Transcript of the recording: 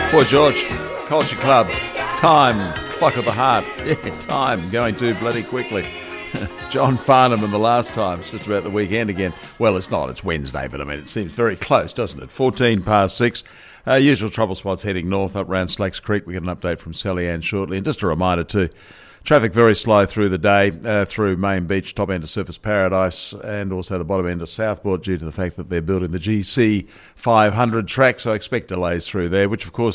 Boy George, Culture Club, time, clock of the heart. Yeah, time going too bloody quickly. John Farnham and the last time. It's just about the weekend again. Well, it's not. It's Wednesday, but I mean, it seems very close, doesn't it? 14 past 6. Usual trouble spots heading north up around Slacks Creek. We get an update from Sally Ann shortly. And just a reminder too, traffic very slow through the day, through Main Beach, top end of Surfers Paradise, and also the bottom end of Southport due to the fact that they're building the GC 500 track. So I expect delays through there, which of course